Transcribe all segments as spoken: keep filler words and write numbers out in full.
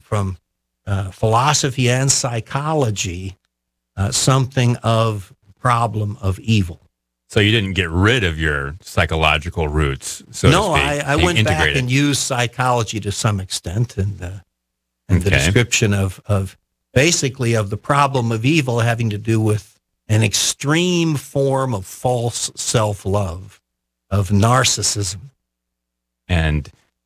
from uh, philosophy and psychology uh, something of the problem of evil. So you didn't get rid of your psychological roots, so no, to speak. I, I You went back integrated. and used psychology to some extent, and, uh, and the Okay. description of, of basically of the problem of evil having to do with an extreme form of false self-love, of narcissism. And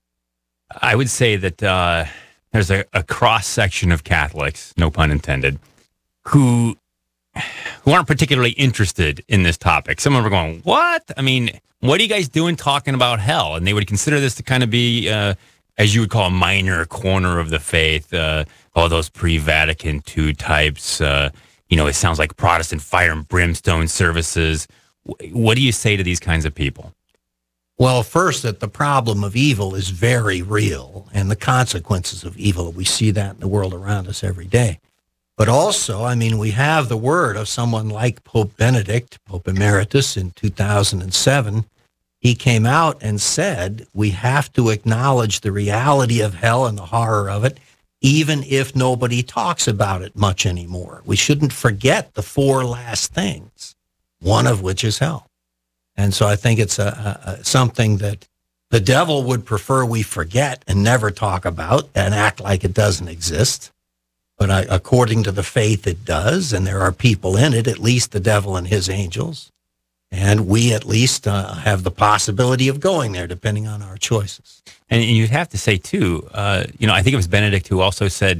I would say that uh, there's a, a cross-section of Catholics, no pun intended, who who aren't particularly interested in this topic. Some of them are going, what? I mean, what are you guys doing talking about hell? And they would consider this to kind of be, uh, as you would call, a minor corner of the faith. Uh, all those pre-Vatican two types. Uh, you know, it sounds like Protestant fire and brimstone services. W- What do you say to these kinds of people? Well, first, that the problem of evil is very real, and the consequences of evil, we see that in the world around us every day. But also, I mean, we have the word of someone like Pope Benedict, Pope Emeritus, in two thousand seven. He came out and said, we have to acknowledge the reality of hell and the horror of it, even if nobody talks about it much anymore. We shouldn't forget the four last things, one of which is hell. And so I think it's a, a, something that the devil would prefer we forget and never talk about and act like it doesn't exist. But I, according to the faith, it does, and there are people in it, at least the devil and his angels. And we at least uh, have the possibility of going there, depending on our choices. And you'd have to say, too, uh, you know, I think it was Benedict who also said,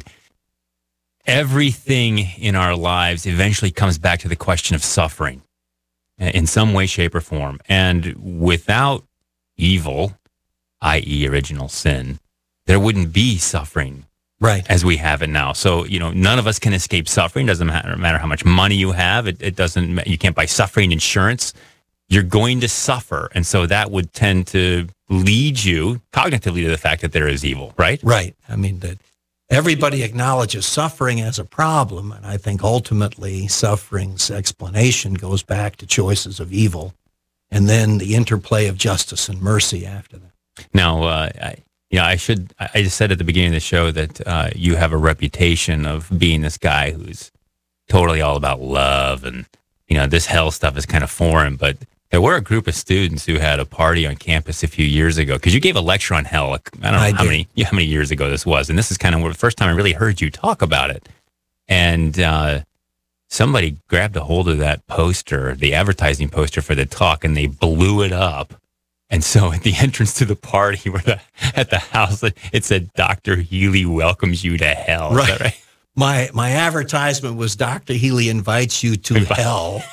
everything in our lives eventually comes back to the question of suffering in some way, shape, or form. And without evil, that is original sin, there wouldn't be suffering. Right. As we have it now. So, you know, none of us can escape suffering. Doesn't matter, matter how much money you have. It, it doesn't, you can't buy suffering insurance. You're going to suffer. And so that would tend to lead you cognitively to the fact that there is evil, right? Right. I mean, that everybody acknowledges suffering as a problem. And I think ultimately suffering's explanation goes back to choices of evil and then the interplay of justice and mercy after that. Now, uh, I, Yeah, I should. I just said at the beginning of the show that uh, you have a reputation of being this guy who's totally all about love, and you know this hell stuff is kind of foreign. But there were a group of students who had a party on campus a few years ago because you gave a lecture on hell. Like, I don't know I how did. many yeah, how many years ago this was, and this is kind of the first time I really heard you talk about it. And uh, somebody grabbed a hold of that poster, the advertising poster for the talk, and they blew it up. And so at the entrance to the party, where the, at the house, it said, Doctor Healy welcomes you to hell. Is Right. that right? My my advertisement was Doctor Healy invites you to hell.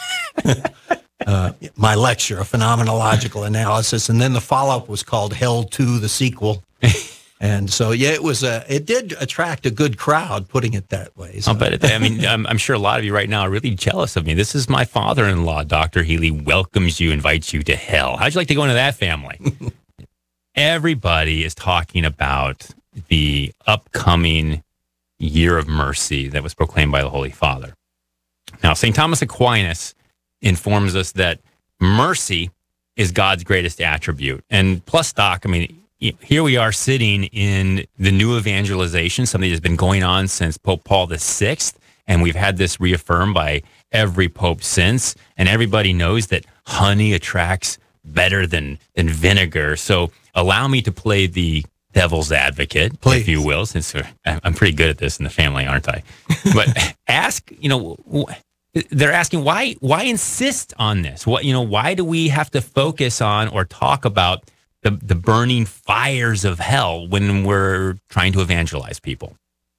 uh, my lecture, a phenomenological analysis, and then the follow-up was called Hell two, the sequel. And so, yeah, it was a, it did attract a good crowd, putting it that way. So. I'll bet it. I mean, I'm, I'm sure a lot of you right now are really jealous of me. This is my father-in-law, Doctor Healy, welcomes you, invites you to hell. How'd you like to go into that family? Everybody is talking about the upcoming year of mercy that was proclaimed by the Holy Father. Now, Saint Thomas Aquinas informs us that mercy is God's greatest attribute. And plus, Doc, I mean, here we are sitting in the new evangelization, something that's been going on since Pope Paul the Sixth, and we've had this reaffirmed by every pope since, and everybody knows that honey attracts better than, than vinegar. So allow me to play the devil's advocate, Please. if you will, since I'm pretty good at this in the family, aren't I? But ask, you know, they're asking, why why insist on this? What, you know, why do we have to focus on or talk about the, the burning fires of hell when we're trying to evangelize people?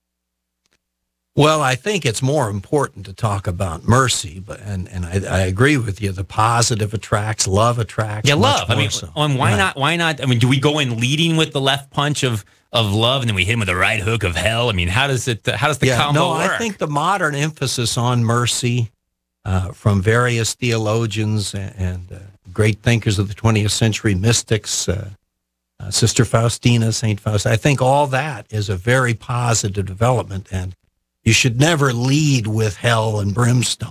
Well, I think it's more important to talk about mercy, but and, and I, I agree with you. The positive attracts, love attracts. Yeah, much love. I more mean, so. and why Right. not? Why not? I mean, do we go in leading with the left punch of, of love, and then we hit him with the right hook of hell? I mean, how does it? How does the yeah, combo no, work? I think the modern emphasis on mercy uh, from various theologians and, and uh, great thinkers of the twentieth century, mystics, uh, uh, Sister Faustina, Saint Faustina, I think all that is a very positive development, and you should never lead with hell and brimstone.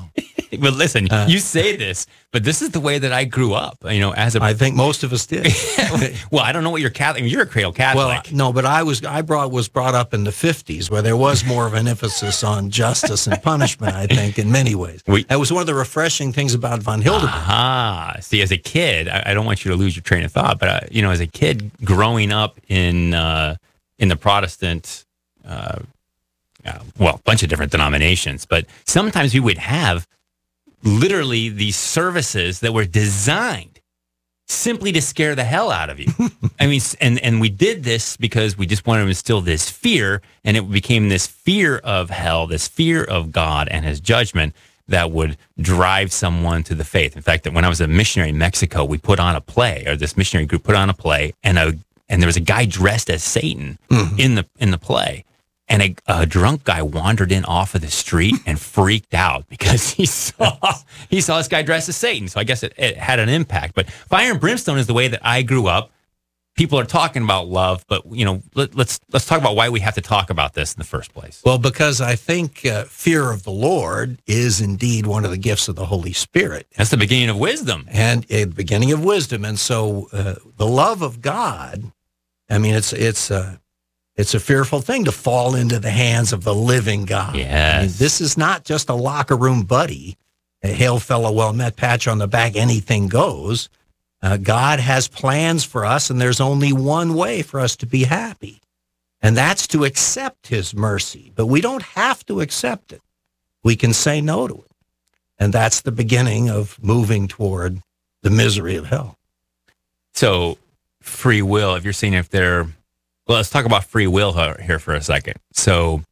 Well, listen, Uh, you say this, but this is the way that I grew up. You know, as a I think most of us did. well, I don't know what you're Catholic. I mean, you're a cradle Catholic. Well, no, but I was I brought was brought up in the fifties where there was more of an emphasis on justice and punishment. I think in many ways We- that was one of the refreshing things about von Hildebrand. Ah, see, as a kid, I, I don't want you to lose your train of thought, but uh, you know, as a kid growing up in uh, in the Protestant, uh, uh, well, a bunch of different denominations, but sometimes we would have literally these services that were designed simply to scare the hell out of you. I mean, and and we did this because we just wanted to instill this fear, and it became this fear of hell, this fear of God and His judgment that would drive someone to the faith. In fact, that when I was a missionary in Mexico, we put on a play, or this missionary group put on a play, and a and there was a guy dressed as Satan mm-hmm. in the in the play. And a, a drunk guy wandered in off of the street and freaked out because he saw he saw this guy dressed as Satan. So I guess it, it had an impact. But fire and brimstone is the way that I grew up. People are talking about love, but you know, let, let's let's talk about why we have to talk about this in the first place. Well, because I think uh, fear of the Lord is indeed one of the gifts of the Holy Spirit. That's the beginning of wisdom, and uh, the beginning of wisdom. And so, uh, the love of God. I mean, it's it's. Uh, It's a fearful thing to fall into the hands of the living God. Yes. I mean, this is not just a locker room buddy, a hail fellow, well met, patch on the back, anything goes. Uh, God has plans for us, and there's only one way for us to be happy, and that's to accept His mercy. But we don't have to accept it. We can say no to it, and that's the beginning of moving toward the misery of hell. So free will, if you're saying if they're Well, let's talk about free will here for a second. So,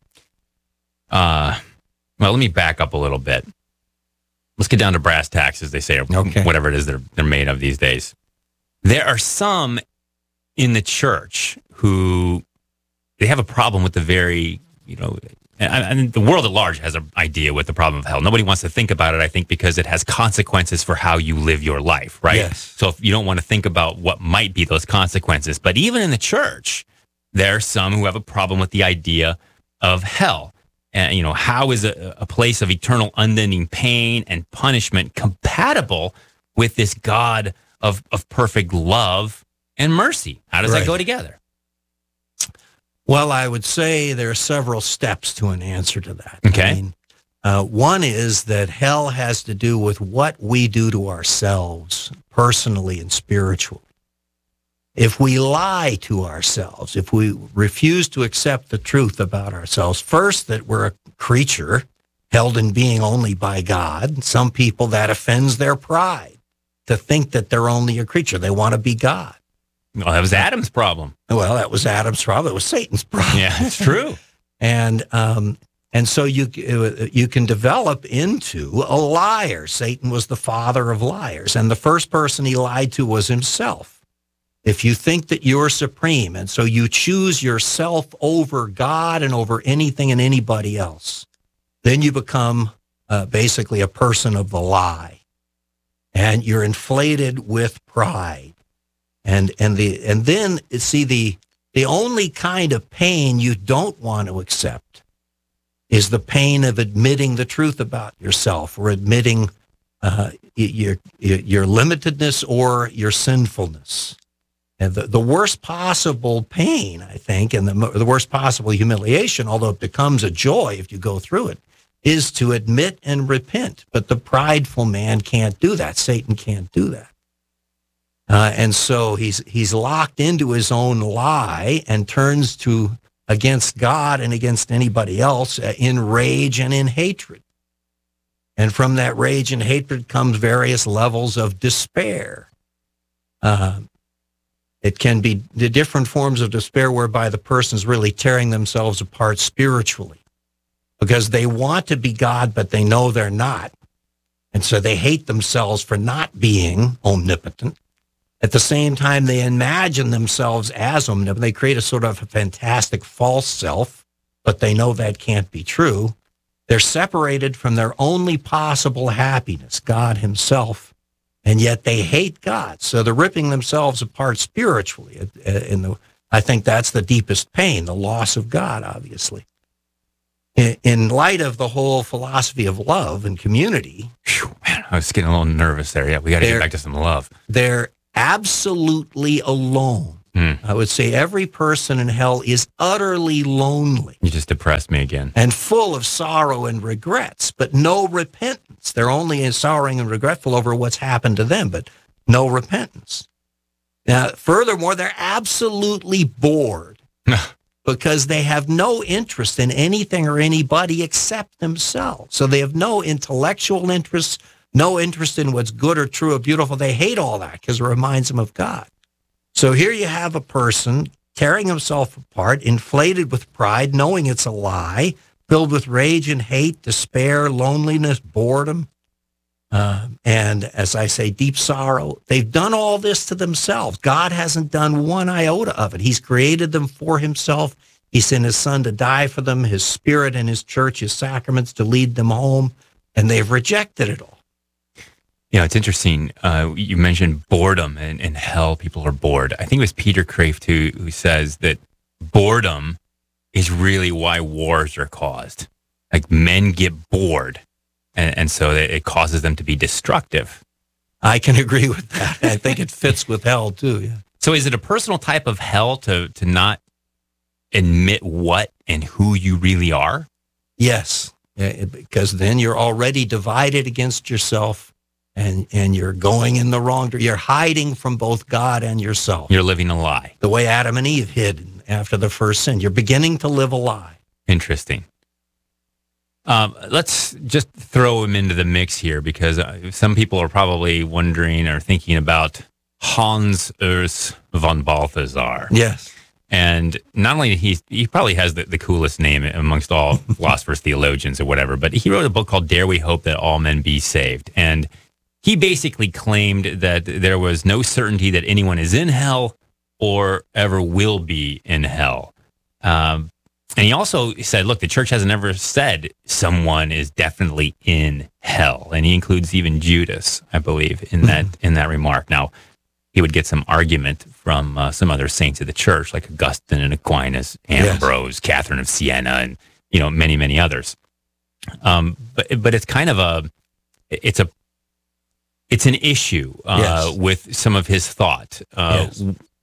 uh, well, let me back up a little bit. Let's get down to brass tacks, as they say, or okay. whatever it is they're, they're made of these days. There are some in the church who they have a problem with the very, you know, and, and the world at large has an idea with the problem of hell. Nobody wants to think about it, I think, because it has consequences for how you live your life, right? Yes. So if you don't want to think about what might be those consequences. But even in the church, there are some who have a problem with the idea of hell. And, you know, how is a, a place of eternal unending pain and punishment compatible with this God of, of perfect love and mercy? How does right. that go together? Well, I would say there are several steps to an answer to that. Okay. I mean, uh, one is that hell has to do with what we do to ourselves personally and spiritually. If we lie to ourselves, if we refuse to accept the truth about ourselves, first, that we're a creature held in being only by God. Some people, that offends their pride to think that they're only a creature. They want to be God. Well, that was Adam's problem. Well, that was Adam's problem. It was Satan's problem. Yeah, it's true. and um, and so you you can develop into a liar. Satan was the father of liars, and the first person he lied to was himself. If you think that you're supreme, and so you choose yourself over God and over anything and anybody else, then you become uh, basically a person of the lie, and you're inflated with pride. And and the and then see the the only kind of pain you don't want to accept is the pain of admitting the truth about yourself, or admitting uh, your your limitedness or your sinfulness. And the, the worst possible pain, I think, and the the worst possible humiliation, although it becomes a joy if you go through it, is to admit and repent. But the prideful man can't do that. Satan can't do that. Uh, and so he's he's locked into his own lie and turns to against God and against anybody else uh, in rage and in hatred. And from that rage and hatred comes various levels of despair. Uh, it can be the different forms of despair whereby the person's really tearing themselves apart spiritually because they want to be God, but they know they're not. And so they hate themselves for not being omnipotent. At the same time, they imagine themselves as omnipotent. They create a sort of a fantastic false self, but they know that can't be true. They're separated from their only possible happiness, God himself, and yet they hate God. So they're ripping themselves apart spiritually. In the, I think that's the deepest pain, the loss of God, obviously. in, in light of the whole philosophy of love and community, Whew, man, I was getting a little nervous there. Yeah, we got to get They're- back to some love. they're absolutely alone. Hmm. I would say every person in hell is utterly lonely You just depressed me again. and full of sorrow and regrets, but no repentance. They're only sorrowing and regretful over what's happened to them, but no repentance. Now, furthermore, they're absolutely bored because they have no interest in anything or anybody except themselves. So they have no intellectual interest, no interest in what's good or true or beautiful. They hate all that because it reminds them of God. So here you have a person tearing himself apart, inflated with pride, knowing it's a lie, filled with rage and hate, despair, loneliness, boredom, uh, and, as I say, deep sorrow. They've done all this to themselves. God hasn't done one iota of it. He's created them for himself. He sent his son to die for them, his spirit and his church, his sacraments to lead them home, and they've rejected it all. You know, it's interesting. Uh, you mentioned boredom and, and hell. People are bored. I think it was Peter Kraft who, who says that boredom is really why wars are caused. Like men get bored, and, and so it it causes them to be destructive. I can agree with that. I think it fits with hell, too, yeah. So is it a personal type of hell to, to not admit what and who you really are? Yes, eh, because then you're already divided against yourself, and and you're going in the wrong direction. You're hiding from both God and yourself. You're living a lie. The way Adam and Eve hid after the first sin. You're beginning to live a lie. Interesting. Um, let's just throw him into the mix here, because uh, some people are probably wondering or thinking about Hans Urs von Balthasar. Yes. And not only he he probably has the, the coolest name amongst all philosophers, theologians, or whatever, but he wrote a book called Dare We Hope That All Men Be Saved. And he basically claimed that there was no certainty that anyone is in hell or ever will be in hell. Um, and he also said, look, the church hasn't ever said someone is definitely in hell. And he includes even Judas, I believe, in that in that remark. Now, he would get some argument from uh, some other saints of the church, like Augustine and Aquinas, Ambrose, yes. Catherine of Siena, and you know many, many others. Um, but but it's kind of a it's a it's an issue uh, yes. with some of his thought. Uh, yes.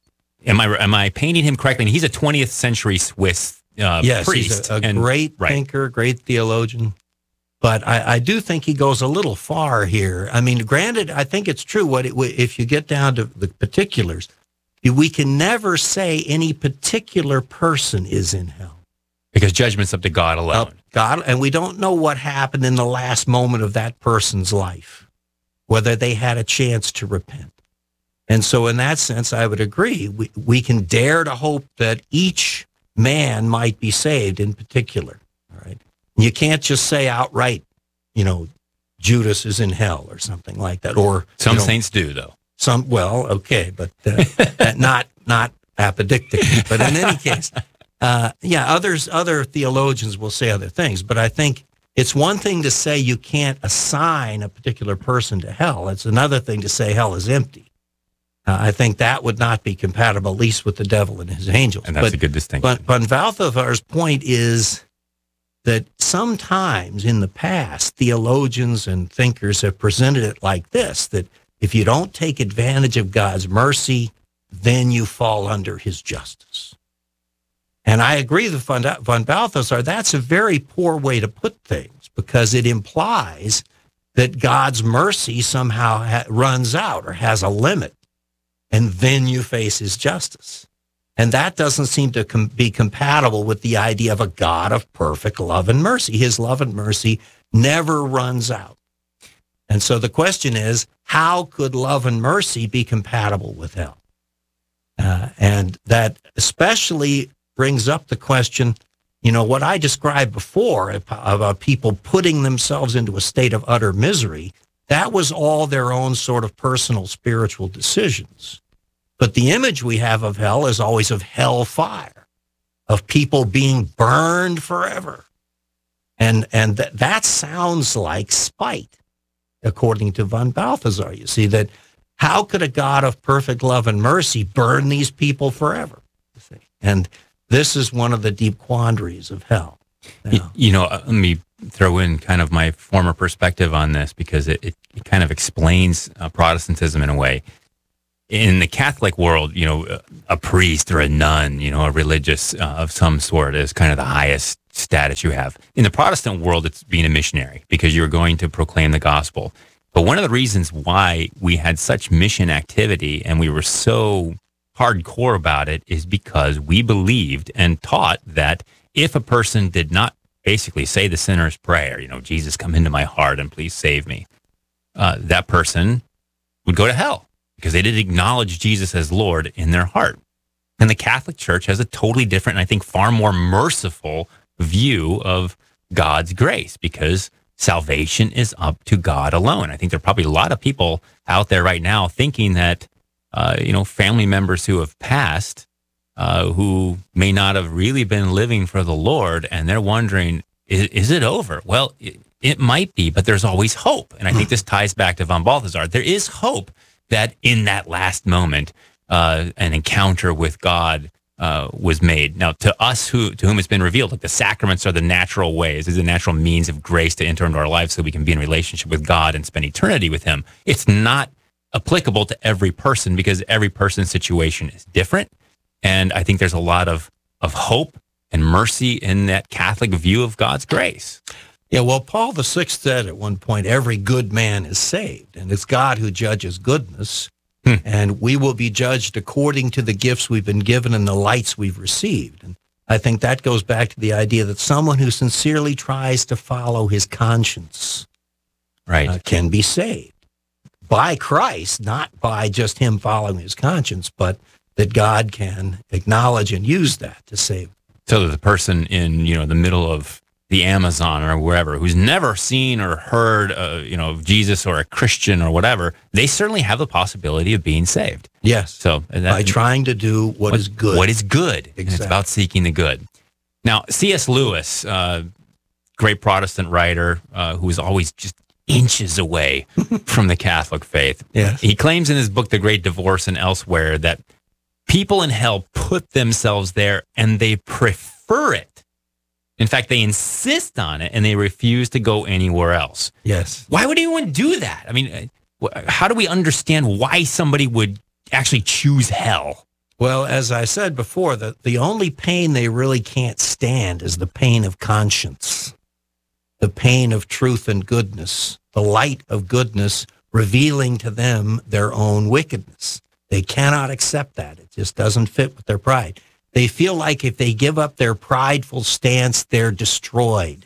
Am I am I painting him correctly? And he's a twentieth century Swiss uh, yes, priest, he's a, a and, great right. thinker, great theologian. But I, I do think he goes a little far here. I mean, granted, I think it's true. What it, if you get down to the particulars, we can never say any particular person is in hell, because judgment's up to God alone. Up God, and we don't know what happened in the last moment of that person's life, whether they had a chance to repent. And so, in that sense, I would agree. We we can dare to hope that each man might be saved in particular. All right. You can't just say outright, you know, Judas is in hell or something like that. Or some you know, saints do, though. Some well, okay, but uh, not not apodictically. But in any case, uh, yeah, others other theologians will say other things. But I think it's one thing to say you can't assign a particular person to hell. It's another thing to say hell is empty. Uh, I think that would not be compatible, at least with the devil and his angels. And that's but, a good distinction. But von Balthasar's point is that sometimes in the past, theologians and thinkers have presented it like this, that if you don't take advantage of God's mercy, then you fall under his justice. And I agree with von, von Balthasar, that's a very poor way to put things, because it implies that God's mercy somehow ha- runs out or has a limit, and then you face his justice. And that doesn't seem to com- be compatible with the idea of a God of perfect love and mercy. His love and mercy never runs out. And so the question is, how could love and mercy be compatible with hell? Uh, and that especially brings up the question, you know, what I described before about people putting themselves into a state of utter misery, that was all their own sort of personal spiritual decisions. But the image we have of hell is always of hellfire, of people being burned forever. And and th- that sounds like spite, according to von Balthasar. You see, that how could a God of perfect love and mercy burn these people forever? You see? And this is one of the deep quandaries of hell. You, you know, uh, let me throw in kind of my former perspective on this because it, it, it kind of explains uh, Protestantism in a way. In the Catholic world, you know, a, a priest or a nun, you know, a religious uh, of some sort is kind of the highest status you have. In the Protestant world, it's being a missionary because you're going to proclaim the gospel. But one of the reasons why we had such mission activity and we were so hardcore about it is because we believed and taught that if a person did not basically say the sinner's prayer, you know, Jesus, come into my heart and please save me, uh, that person would go to hell because they didn't acknowledge Jesus as Lord in their heart. And the Catholic Church has a totally different, and I think far more merciful view of God's grace because salvation is up to God alone. I think there are probably a lot of people out there right now thinking that, uh, you know, family members who have passed, uh, who may not have really been living for the Lord, and they're wondering, is, is it over? Well, it, it might be, but there's always hope. And I think this ties back to von Balthasar. There is hope that in that last moment, uh, an encounter with God Uh, was made. Now, to us who to whom it's been revealed, like the sacraments are the natural ways, is the natural means of grace to enter into our lives so we can be in relationship with God and spend eternity with him. It's not applicable to every person because every person's situation is different. And I think there's a lot of, of hope and mercy in that Catholic view of God's grace. Yeah, well, Paul the Sixth said at one point, every good man is saved, and it's God who judges goodness. Hmm. And we will be judged according to the gifts we've been given and the lights we've received. And I think that goes back to the idea that someone who sincerely tries to follow his conscience right. uh, can be saved by Christ, not by just him following his conscience, but that God can acknowledge and use that to save. So that the person in, you know, the middle of the Amazon or wherever, who's never seen or heard, uh, you know, of Jesus or a Christian or whatever, they certainly have the possibility of being saved. Yes. So that, by trying to do what, what is good. What is good. Exactly. And it's about seeking the good. Now, C S. Lewis, uh, great Protestant writer, uh, who was always just inches away from the Catholic faith. Yes. He claims in his book, The Great Divorce, and elsewhere, that people in hell put themselves there and they prefer it. In fact, they insist on it and they refuse to go anywhere else. Yes. Why would anyone do that? I mean, how do we understand why somebody would actually choose hell? Well, as I said before, the, the only pain they really can't stand is the pain of conscience, the pain of truth and goodness, the light of goodness revealing to them their own wickedness. They cannot accept that. It just doesn't fit with their pride. They feel like if they give up their prideful stance, they're destroyed.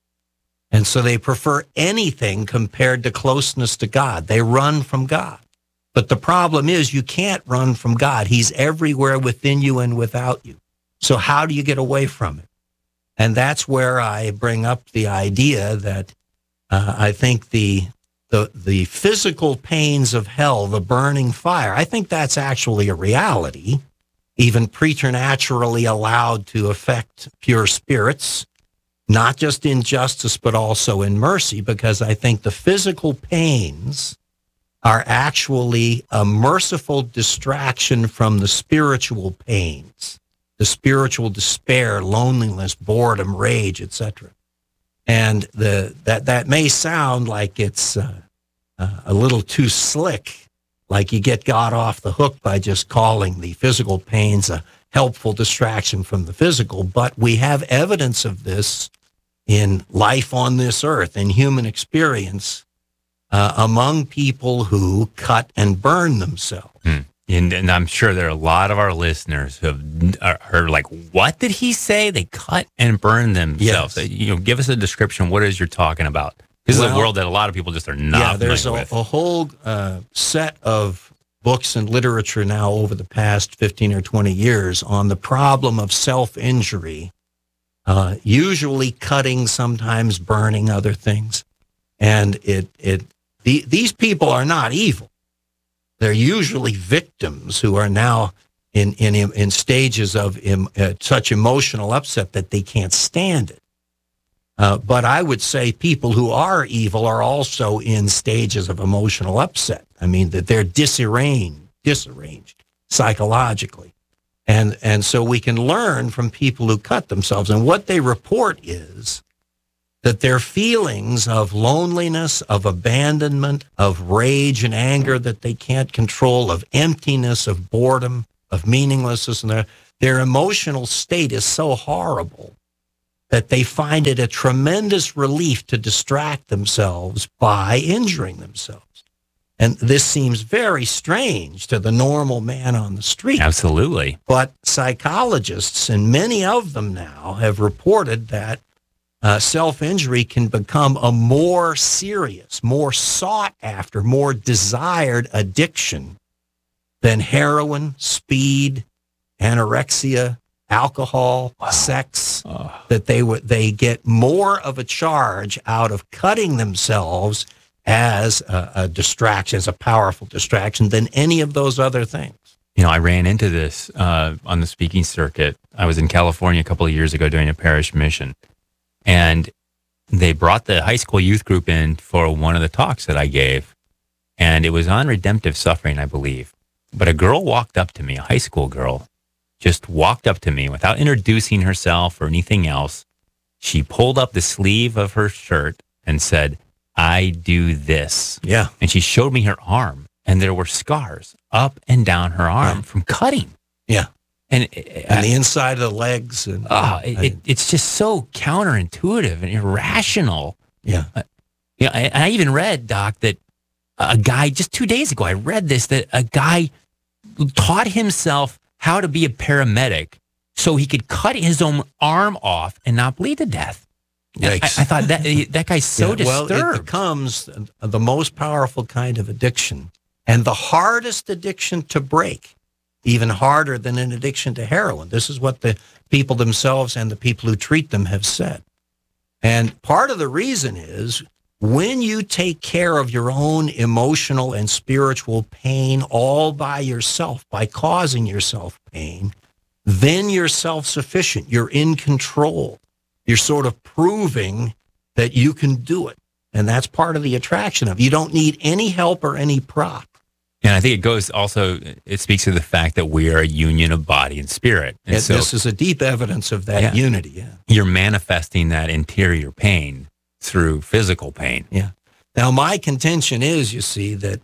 And so they prefer anything compared to closeness to God. They run from God. But the problem is you can't run from God. He's everywhere within you and without you. So how do you get away from it? And that's where I bring up the idea that uh, I think the, the, the physical pains of hell, the burning fire, I think that's actually a reality, even preternaturally allowed to affect pure spirits, not just in justice, but also in mercy, because I think the physical pains are actually a merciful distraction from the spiritual pains, the spiritual despair, loneliness, boredom, rage, et cetera. And the that that may sound like it's uh, uh, a little too slick, like you get God off the hook by just calling the physical pains a helpful distraction from the physical, but we have evidence of this in life on this earth, in human experience, uh, among people who cut and burn themselves. Hmm. And, and I'm sure there are a lot of our listeners who have, are, are like, what did he say? They cut and burn themselves. Yes. You know, give us a description. What is you're talking about? This well, is a world that a lot of people just are not yeah, there's familiar a, with. a whole uh, set of books and literature now over the past fifteen or twenty years on the problem of self-injury, uh, usually cutting, sometimes burning other things. And it it the, these people are not evil. They're usually victims who are now in, in, in stages of im, uh, such emotional upset that they can't stand it. Uh, but I would say people who are evil are also in stages of emotional upset. I mean, that they're disarranged, disarranged psychologically. And, and so we can learn from people who cut themselves. And what they report is that their feelings of loneliness, of abandonment, of rage and anger that they can't control, of emptiness, of boredom, of meaninglessness, and their, their emotional state is so horrible that they find it a tremendous relief to distract themselves by injuring themselves. And this seems very strange to the normal man on the street. Absolutely. But psychologists, and many of them now, have reported that uh, self-injury can become a more serious, more sought after, more desired addiction than heroin, speed, anorexia, alcohol, wow. sex, oh. that they w- they get more of a charge out of cutting themselves as a, a distraction, as a powerful distraction than any of those other things. You know, I ran into this uh, on the speaking circuit. I was in California a couple of years ago doing a parish mission, and they brought the high school youth group in for one of the talks that I gave, and it was on redemptive suffering, I believe. But a girl walked up to me, a high school girl, just walked up to me without introducing herself or anything else. She pulled up the sleeve of her shirt and said, "I do this." Yeah. And she showed me her arm, and there were scars up and down her arm yeah. from cutting. Yeah. And, and the inside of the legs. And, oh, it, it, it's just so counterintuitive and irrational. Yeah. Uh, you know, I, I even read, Doc, that a guy, just two days ago, I read this, that a guy taught himself how to be a paramedic so he could cut his own arm off and not bleed to death. I, I thought that that guy's so yeah, well, disturbed. Well, it becomes the most powerful kind of addiction and the hardest addiction to break, even harder than an addiction to heroin. This is what the people themselves and the people who treat them have said. And part of the reason is when you take care of your own emotional and spiritual pain all by yourself, by causing yourself pain, then you're self-sufficient. You're in control. You're sort of proving that you can do it. And that's part of the attraction of it. You don't need any help or any prop. And I think it goes also, it speaks to the fact that we are a union of body and spirit. And and so this is a deep evidence of that yeah, unity. Yeah. You're manifesting that interior pain through physical pain. Yeah. Now, my contention is, you see, that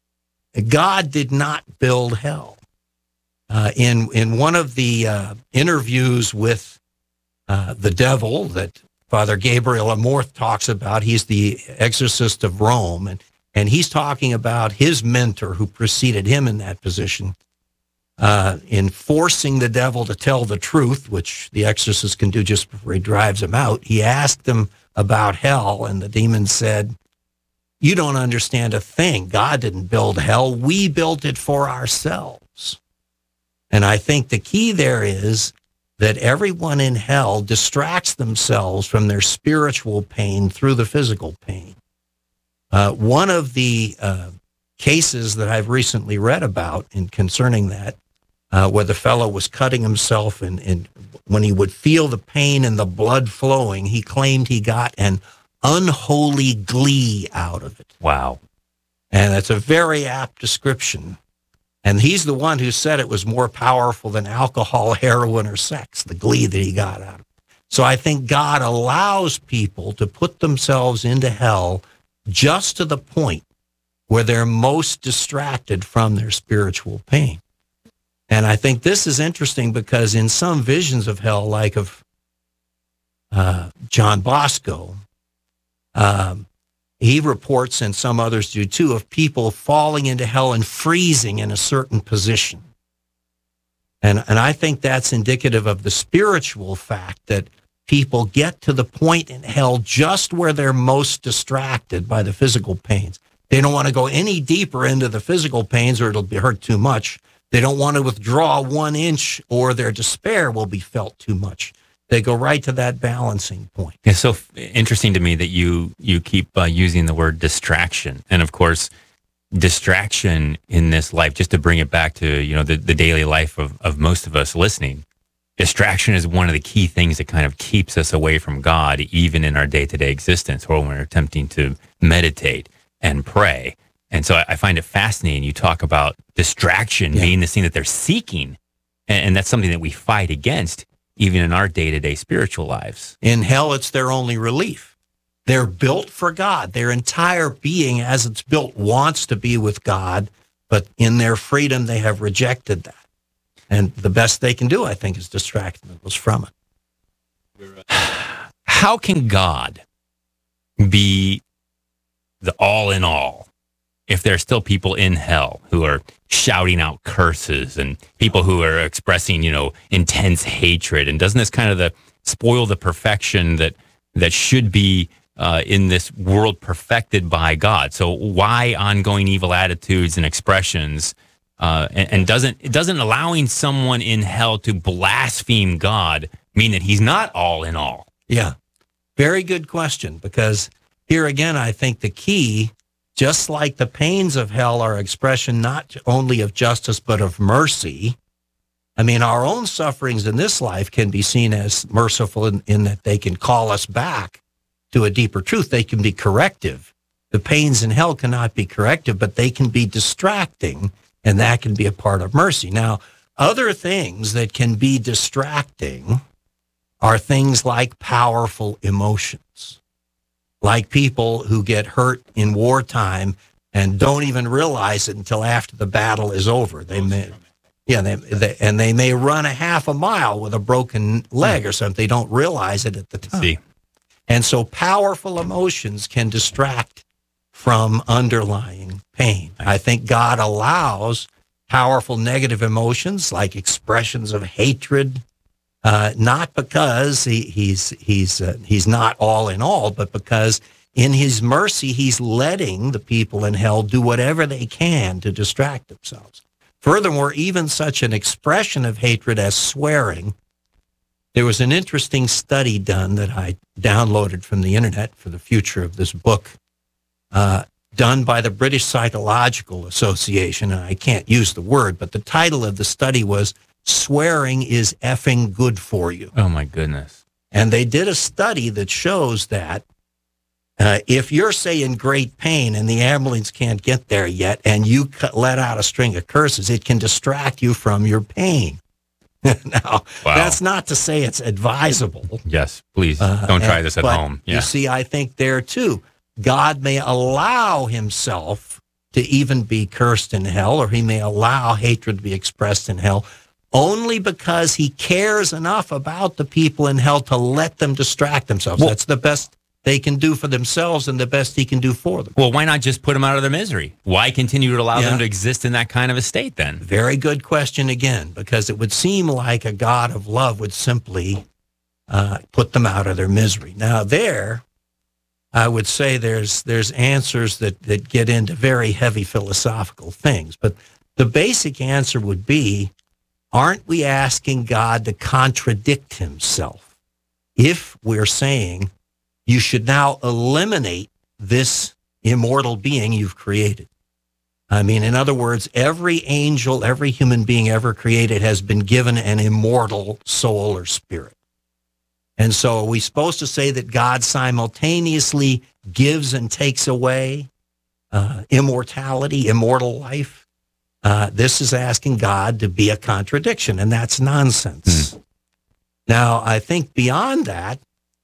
God did not build hell. Uh, in, in one of the uh, interviews with Uh, the devil that Father Gabriel Amorth talks about, he's the exorcist of Rome, and, and he's talking about his mentor who preceded him in that position, uh, in forcing the devil to tell the truth, which the exorcist can do just before he drives him out. He asked him about hell, and the demon said, "You don't understand a thing. God didn't build hell. We built it for ourselves." And I think the key there is that everyone in hell distracts themselves from their spiritual pain through the physical pain. Uh, one of the uh, cases that I've recently read about in concerning that, uh, where the fellow was cutting himself, and, and when he would feel the pain and the blood flowing, he claimed he got an unholy glee out of it. Wow. And that's a very apt description. And he's the one who said it was more powerful than alcohol, heroin, or sex, the glee that he got out of it. So I think God allows people to put themselves into hell just to the point where they're most distracted from their spiritual pain. And I think this is interesting because in some visions of hell, like of uh, John Bosco, um, he reports, and some others do too, of people falling into hell and freezing in a certain position. And, and I think that's indicative of the spiritual fact that people get to the point in hell just where they're most distracted by the physical pains. They don't want to go any deeper into the physical pains or it'll be hurt too much. They don't want to withdraw one inch or their despair will be felt too much. They go right to that balancing point. It's so f- interesting to me that you you keep uh, using the word distraction. And of course, distraction in this life, just to bring it back to, you know, the, the daily life of, of most of us listening, distraction is one of the key things that kind of keeps us away from God, even in our day-to-day existence or when we're attempting to meditate and pray. And so I, I find it fascinating. You talk about distraction yeah. being this thing that they're seeking And, and that's something that we fight against even in our day-to-day spiritual lives. In hell, it's their only relief. They're built for God. Their entire being, as it's built, wants to be with God, but in their freedom, they have rejected that. And the best they can do, I think, is distract themselves from it. How can God be the all in all if there are still people in hell who are shouting out curses and people who are expressing, you know, intense hatred? And doesn't this kind of the spoil the perfection that that should be uh, in this world perfected by God? So why ongoing evil attitudes and expressions? Uh, and, and doesn't doesn't allowing someone in hell to blaspheme God mean that he's not all in all? Yeah, very good question, because here again, I think the key, just like the pains of hell are expression not only of justice, but of mercy. I mean, our own sufferings in this life can be seen as merciful in, in that they can call us back to a deeper truth. They can be corrective. The pains in hell cannot be corrective, but they can be distracting, and that can be a part of mercy. Now, other things that can be distracting are things like powerful emotions, like people who get hurt in wartime and don't even realize it until after the battle is over. They may, yeah, they, they, and they may run a half a mile with a broken leg or something. They don't realize it at the time. See. And so powerful emotions can distract from underlying pain. I think God allows powerful negative emotions like expressions of hatred, Uh, not because he, he's he's uh, he's not all in all, but because in his mercy he's letting the people in hell do whatever they can to distract themselves. Furthermore, even such an expression of hatred as swearing. There was an interesting study done that I downloaded from the internet for the future of this book, uh, done by the British Psychological Association, and I can't use the word, but the title of the study was "Swearing is effing good for you." Oh, my goodness. And they did a study that shows that uh, if you're, say, in great pain and the ambulance can't get there yet and you cut, let out a string of curses, it can distract you from your pain. Now, wow. That's not to say it's advisable. Yes, please Uh, don't try and- this at but home. Yeah. You see, I think there, too, God may allow himself to even be cursed in hell, or he may allow hatred to be expressed in hell, only because he cares enough about the people in hell to let them distract themselves. Well- That's the best they can do for themselves and the best he can do for them. Well, why not just put them out of their misery? Why continue to allow Yeah. them to exist in that kind of a state then? Very good question again, because it would seem like a God of love would simply uh, put them out of their misery. Now there, I would say there's there's answers that, that get into very heavy philosophical things. But the basic answer would be, aren't we asking God to contradict himself if we're saying you should now eliminate this immortal being you've created? I mean, in other words, every angel, every human being ever created has been given an immortal soul or spirit. And so are we supposed to say that God simultaneously gives and takes away uh, immortality, immortal life? Uh, this is asking God to be a contradiction, and that's nonsense. Mm. Now, I think beyond that,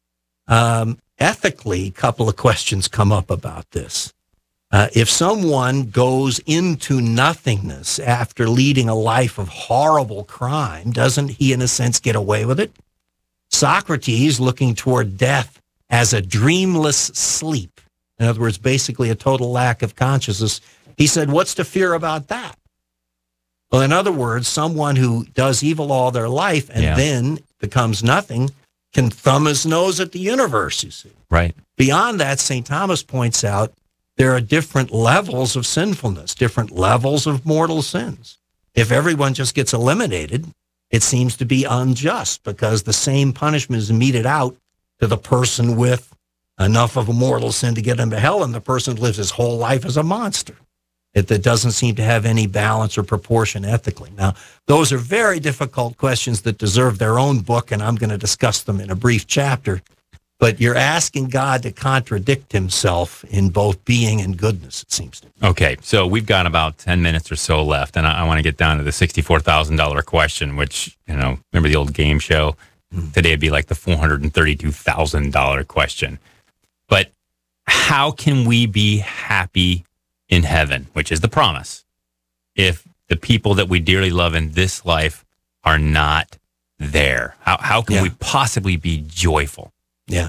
um, ethically, a couple of questions come up about this. Uh, if someone goes into nothingness after leading a life of horrible crime, doesn't he, in a sense, get away with it? Socrates, looking toward death as a dreamless sleep, in other words, basically a total lack of consciousness, he said, what's to fear about that? Well, in other words, someone who does evil all their life and Yeah. then becomes nothing can thumb his nose at the universe, you see. Right. Beyond that, Saint Thomas points out there are different levels of sinfulness, different levels of mortal sins. If everyone just gets eliminated, it seems to be unjust because the same punishment is meted out to the person with enough of a mortal sin to get him to hell and the person who lives his whole life as a monster. It that doesn't seem to have any balance or proportion ethically. Now, those are very difficult questions that deserve their own book, and I'm going to discuss them in a brief chapter But you're asking God to contradict himself in both being and goodness, it seems to me. Okay, so we've got about ten minutes or so left, and I, I want to get down to the sixty-four thousand dollars question, which, you know, remember the old game show? Mm. Today it'd be like the four hundred thirty-two thousand dollars question. But how can we be happy in heaven, which is the promise, if the people that we dearly love in this life are not there? How, how can Yeah. we possibly be joyful? Yeah.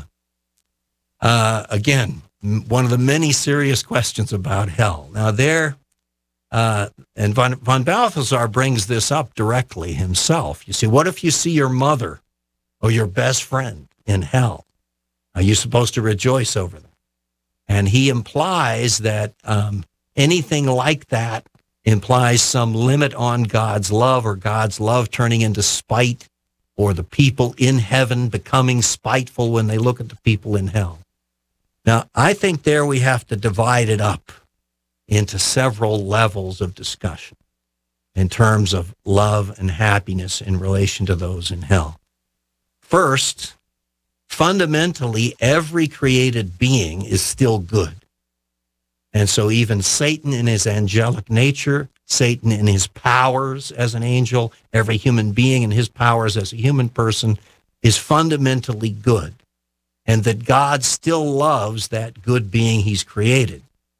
Uh, again, m- one of the many serious questions about hell. Now, there, uh, and von, von Balthasar brings this up directly himself. You see, what if you see your mother or your best friend in hell? Are you supposed to rejoice over them? And he implies that um, anything like that implies some limit on God's love, or God's love turning into spite, or the people in heaven becoming spiteful when they look at the people in hell. Now, I think there we have to divide it up into several levels of discussion in terms of love and happiness in relation to those in hell. First, fundamentally, every created being is still good. And so even Satan in his angelic nature, Satan in his powers as an angel, every human being in his powers as a human person is fundamentally good. And that God still loves that good being he's created.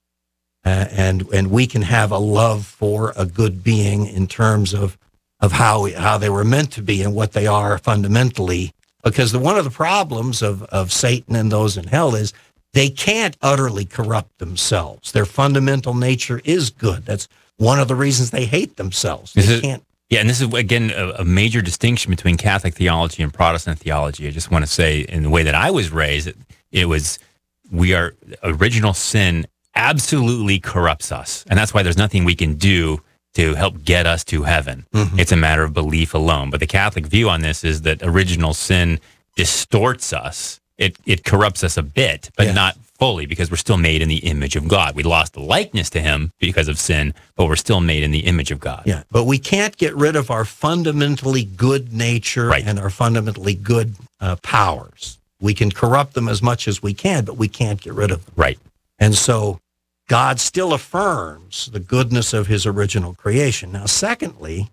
Uh, and and we can have a love for a good being in terms of, of how, we, how they were meant to be and what they are fundamentally. Because the, one of the problems of, of Satan and those in hell is they can't utterly corrupt themselves. Their fundamental nature is good. That's one of the reasons they hate themselves. They Is it- can't. Yeah, and this is, again, a, a major distinction between Catholic theology and Protestant theology. I just want to say, in the way that I was raised, it, it was, we are, original sin absolutely corrupts us. And that's why there's nothing we can do to help get us to heaven. Mhm. It's a matter of belief alone. But the Catholic view on this is that original sin distorts us. It it corrupts us a bit, but Yeah. not fully, because we're still made in the image of God. We lost the likeness to him because of sin, but we're still made in the image of God. Yeah, but we can't get rid of our fundamentally good nature Right. and our fundamentally good uh, powers. We can corrupt them as much as we can, but we can't get rid of them. Right. And so God still affirms the goodness of his original creation. Now, secondly,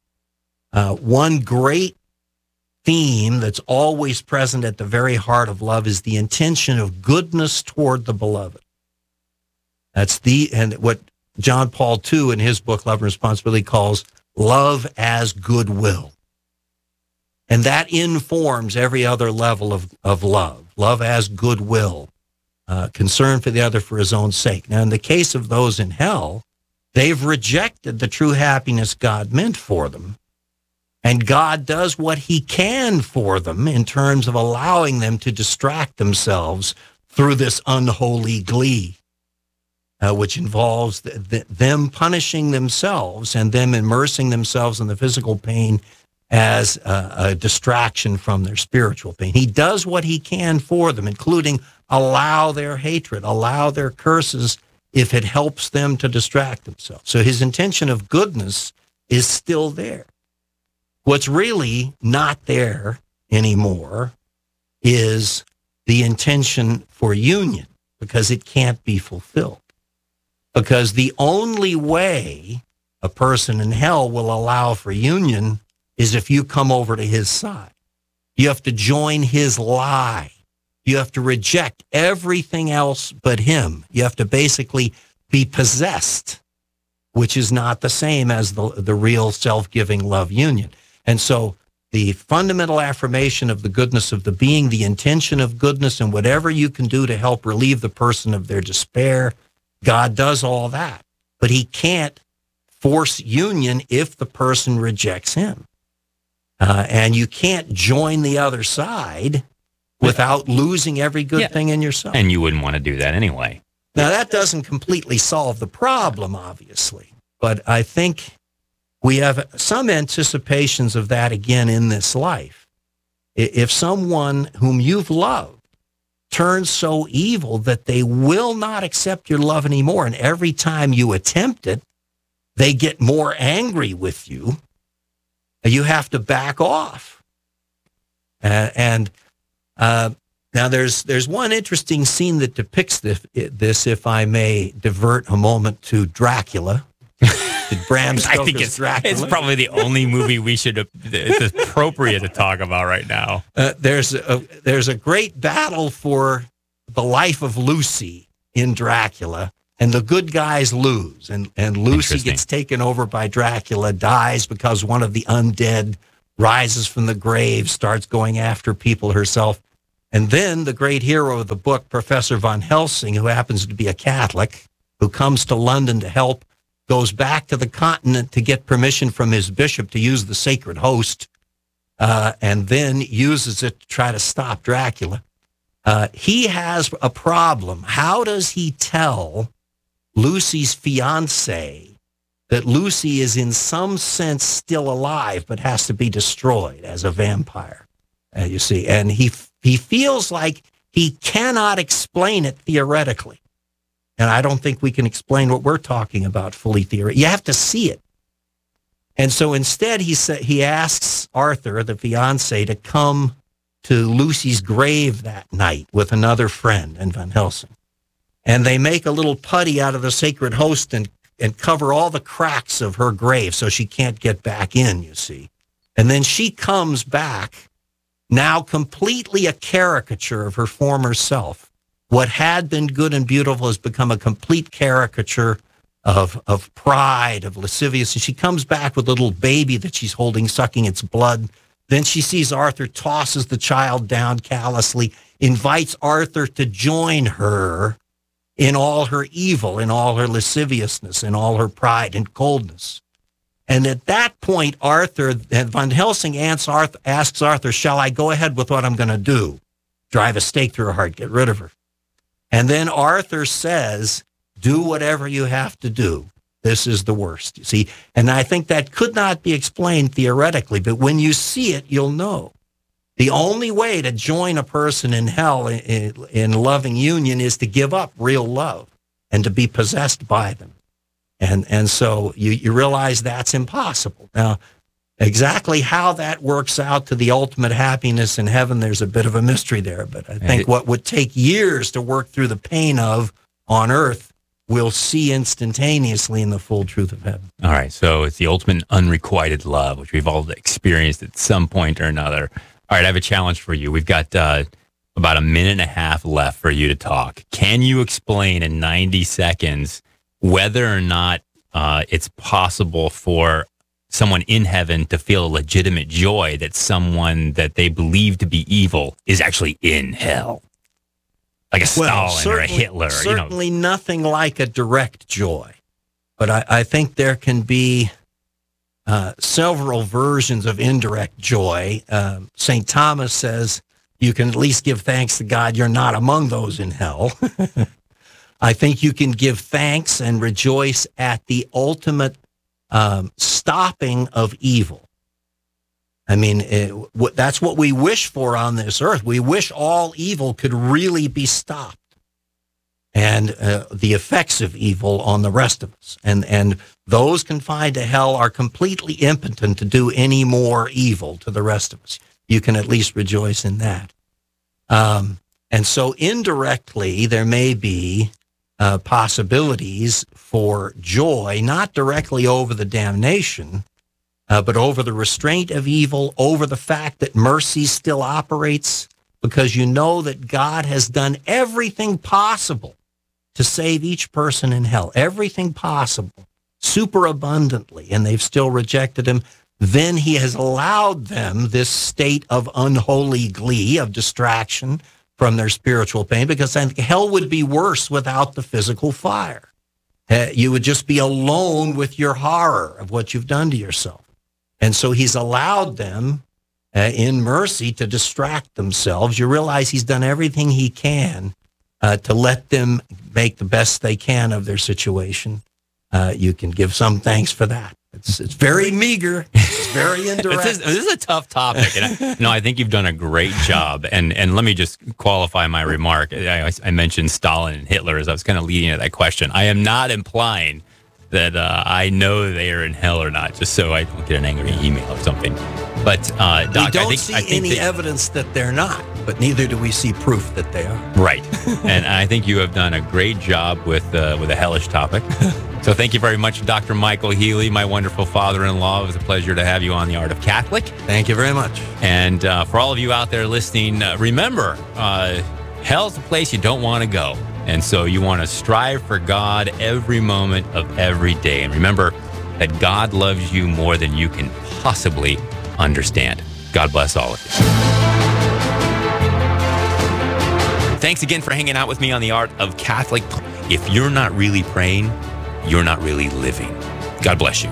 uh, one great theme that's always present at the very heart of love is the intention of goodness toward the beloved. That's the, and what John Paul the Second in his book, Love and Responsibility, calls love as goodwill. And that informs every other level of, of love. Love as goodwill, uh, concern for the other for his own sake. Now, in the case of those in hell, they've rejected the true happiness God meant for them. And God does what he can for them in terms of allowing them to distract themselves through this unholy glee, uh, which involves th- th- them punishing themselves and them immersing themselves in the physical pain as a, a distraction from their spiritual pain. He does what he can for them, including allow their hatred, allow their curses if it helps them to distract themselves. So his intention of goodness is still there. What's really not there anymore is the intention for union, because it can't be fulfilled. Because the only way a person in hell will allow for union is if you come over to his side. You have to join his lie. You have to reject everything else but him. You have to basically be possessed, which is not the same as the, the real self-giving love union. And so the fundamental affirmation of the goodness of the being, the intention of goodness, and whatever you can do to help relieve the person of their despair, God does all that. But he can't force union if the person rejects him. Uh, and you can't join the other side without losing every good Yeah. thing in yourself. And you wouldn't want to do that anyway. Now, that doesn't completely solve the problem, obviously, but I think we have some anticipations of that again in this life. I- If someone whom you've loved turns so evil that they will not accept your love anymore, and every time you attempt it, they get more angry with you, you have to back off. Uh, and uh, Now, there's there's one interesting scene that depicts this, this, if I may divert a moment to Dracula. Did Bram Stoker's I think it's, Dracula. it's probably the only movie we should, it's appropriate to talk about right now. Uh, there's, a, there's a great battle for the life of Lucy in Dracula, and the good guys lose. And, and Lucy gets taken over by Dracula, dies because one of the undead rises from the grave, starts going after people herself. And then the great hero of the book, Professor Van Helsing, who happens to be a Catholic, who comes to London to help, goes back to the continent to get permission from his bishop to use the sacred host, uh, and then uses it to try to stop Dracula. Uh, he has a problem. How does he tell Lucy's fiancé that Lucy is in some sense still alive but has to be destroyed as a vampire? Uh, you see, and he he feels like he cannot explain it theoretically. And I don't think we can explain what we're talking about fully theoretically. You have to see it. And so instead, he sa- he asks Arthur, the fiancé, to come to Lucy's grave that night with another friend and Van Helsing. And they make a little putty out of the sacred host and, and cover all the cracks of her grave so she can't get back in, you see. And then she comes back, now completely a caricature of her former self. What had been good and beautiful has become a complete caricature of, of pride, of lasciviousness. And she comes back with a little baby that she's holding, sucking its blood. Then she sees Arthur, tosses the child down callously, invites Arthur to join her in all her evil, in all her lasciviousness, in all her pride and coldness. And at that point, Arthur, Van Helsing asks Arthur, shall I go ahead with what I'm going to do? Drive a stake through her heart, get rid of her. And then Arthur says, do whatever you have to do. This is the worst, you see. And I think that could not be explained theoretically, but when you see it, you'll know. The only way to join a person in hell in, in loving union is to give up real love and to be possessed by them. And and so you, you realize that's impossible. Now, exactly how that works out to the ultimate happiness in heaven, there's a bit of a mystery there. But I think what would take years to work through the pain of on earth, we'll see instantaneously in the full truth of heaven. All right, so it's the ultimate unrequited love, which we've all experienced at some point or another. All right, I have a challenge for you. We've got uh, about a minute and a half left for you to talk. Can you explain in ninety seconds whether or not uh, it's possible for someone in heaven to feel a legitimate joy that someone that they believe to be evil is actually in hell? Like a well, Stalin or a Hitler. Certainly you know. Nothing like a direct joy. But I, I think there can be uh, several versions of indirect joy. Um, Saint Thomas says you can at least give thanks to God you're not among those in hell. I think you can give thanks and rejoice at the ultimate um, stopping of evil. I mean, it, w- that's what we wish for on this earth. We wish all evil could really be stopped, and uh, the effects of evil on the rest of us. And and those confined to hell are completely impotent to do any more evil to the rest of us. You can at least rejoice in that. Um, and so indirectly, there may be uh, possibilities for joy, not directly over the damnation, Uh, but over the restraint of evil, over the fact that mercy still operates, because you know that God has done everything possible to save each person in hell, everything possible, superabundantly, and they've still rejected him. Then he has allowed them this state of unholy glee, of distraction from their spiritual pain, because then hell would be worse without the physical fire. Uh, you would just be alone with your horror of what you've done to yourself. And so he's allowed them uh, in mercy to distract themselves. You realize he's done everything he can uh, to let them make the best they can of their situation. Uh, you can give some thanks for that. It's it's very meager. It's very indirect. this, is, this is a tough topic. And I, no, I think you've done a great job. And and let me just qualify my remark. I, I mentioned Stalin and Hitler as I was kind of leading to that question. I am not implying that uh, I know they are in hell or not, just so I don't get an angry email or something. But uh, Doc, we don't I think, see I think any that, evidence that they're not, but neither do we see proof that they are. Right, and I think you have done a great job with uh, with a hellish topic. So thank you very much, Doctor Michael Healy, my wonderful father-in-law. It was a pleasure to have you on The Art of Catholic. Thank you very much. And uh, for all of you out there listening, uh, remember, uh, hell's a place you don't want to go. And so you want to strive for God every moment of every day. And remember that God loves you more than you can possibly understand. God bless all of you. Thanks again for hanging out with me on The Art of Catholic. If you're not really praying, you're not really living. God bless you.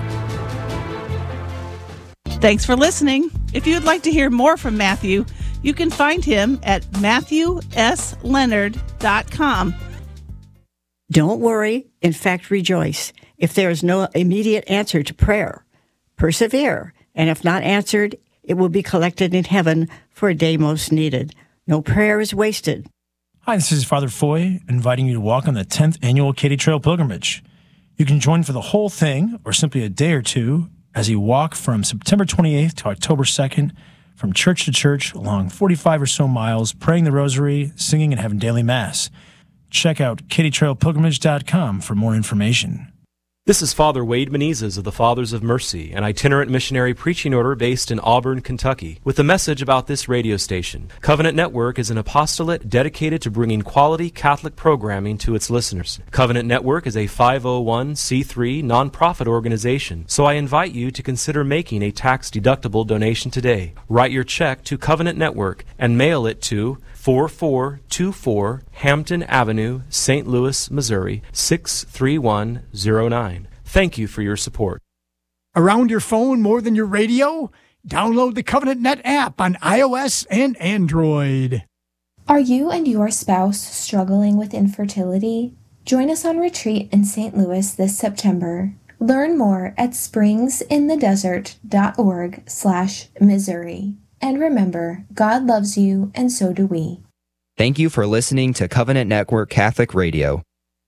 Thanks for listening. If you would like to hear more from Matthew, you can find him at matthew s leonard dot com. Don't worry. In fact, rejoice. If there is no immediate answer to prayer, persevere. And if not answered, it will be collected in heaven for a day most needed. No prayer is wasted. Hi, this is Father Foy, inviting you to walk on the tenth Annual Katy Trail Pilgrimage. You can join for the whole thing, or simply a day or two, as you walk from September twenty-eighth to October second, from church to church, along forty-five or so miles, praying the rosary, singing, and having daily mass. Check out katy trail pilgrimage dot com for more information. This is Father Wade Menezes of the Fathers of Mercy, an itinerant missionary preaching order based in Auburn, Kentucky, with a message about this radio station. Covenant Network is an apostolate dedicated to bringing quality Catholic programming to its listeners. Covenant Network is a five oh one c three nonprofit organization, so I invite you to consider making a tax-deductible donation today. Write your check to Covenant Network and mail it to four four two four Hampton Avenue, Saint Louis, Missouri, six three one zero nine. Thank you for your support. Around your phone more than your radio? Download the Covenant Net app on iOS and Android. Are you and your spouse struggling with infertility? Join us on retreat in Saint Louis this September. Learn more at springsinthedesert.org slash Missouri. And remember, God loves you, and so do we. Thank you for listening to Covenant Network Catholic Radio.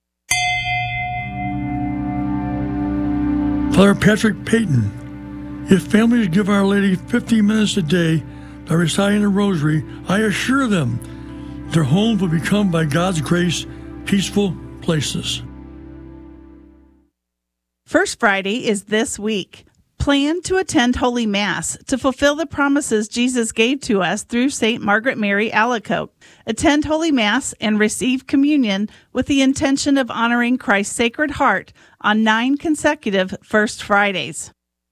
Father Patrick Payton. If families give Our Lady fifteen minutes a day by reciting the Rosary, I assure them their homes will become, by God's grace, peaceful places. First Friday is this week. Plan to attend Holy Mass to fulfill the promises Jesus gave to us through Saint Margaret Mary Alacoque. Attend Holy Mass and receive communion with the intention of honoring Christ's Sacred Heart on nine consecutive First Fridays.